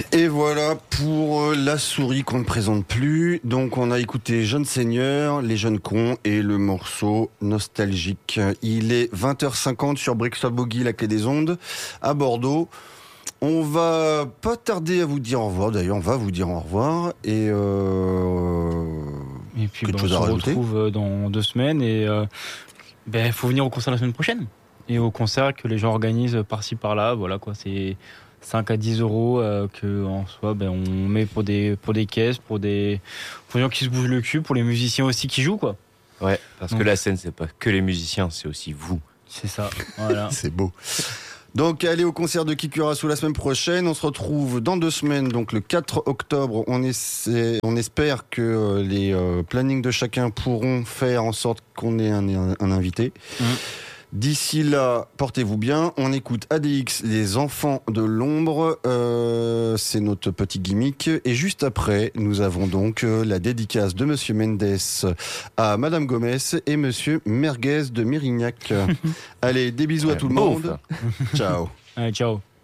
Et voilà pour la souris qu'on ne présente plus. Donc on a écouté Jeunes Seigneurs, Les Jeunes Cons et le morceau Nostalgique. Il est 20h50 sur Brixton Boogie, la clé des ondes, à Bordeaux. On va pas tarder à vous dire au revoir. D'ailleurs, on va vous dire au revoir. Et puis quelque on chose se à rajouter retrouve dans 2 semaines et faut venir au concert la semaine prochaine. Et au concert que les gens organisent par-ci par-là, voilà quoi, c'est 5 à 10 euros que en soi on met pour des caisses, pour les gens qui se bougent le cul, pour les musiciens aussi qui jouent quoi. Ouais, parce que la scène c'est pas que les musiciens, c'est aussi vous. C'est ça, voilà. C'est beau. Donc allez au concert de Kikurasu la semaine prochaine. On se retrouve dans 2 semaines, donc le 4 octobre. On espère que les plannings de chacun pourront faire en sorte qu'on ait un invité. D'ici là, portez-vous bien. On écoute ADX, les enfants de l'ombre. C'est notre petit gimmick. Et juste après, nous avons donc la dédicace de Monsieur Mendes à Madame Gomez et Monsieur Merguez de Mirignac. Allez, des bisous à tout le monde. Ciao. Allez, ciao.